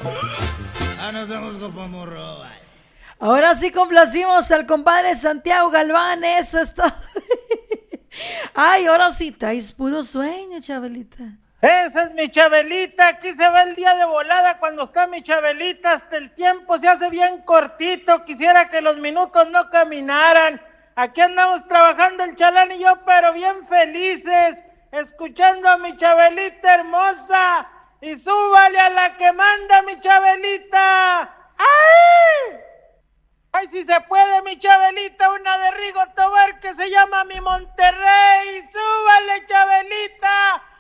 Nos vemos, Copamorro. Ahora sí complacimos al compadre Santiago Galván, eso es todo. Ay, ahora sí traes puro sueño, Chabelita. Esa es mi Chabelita, aquí se va el día de volada cuando está mi Chabelita, hasta el tiempo se hace bien cortito, quisiera que los minutos no caminaran. Aquí andamos trabajando el Chalán y yo, pero bien felices, escuchando a mi Chabelita hermosa. Y súbale a la que manda mi Chabelita. ¡Ay! ¡Ay, si se puede, mi Chabelita! Una de Rigo Tobar que se llama Mi Monterrey. ¡Súbale, Chabelita!